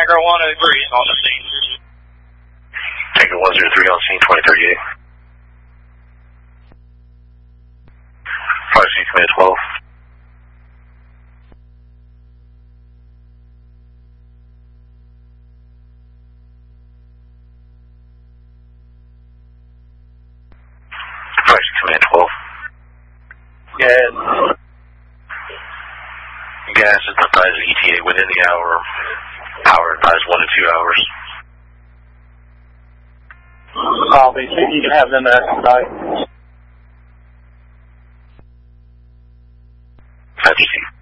Tiger 103 on the scene. Tiger 103 on scene, 2038. 5C, command 12. Command 12. Yeah. Gas is advised ETA within the hour. Power advised 1 to 2 hours. Copy. You can have them expedite. 5C.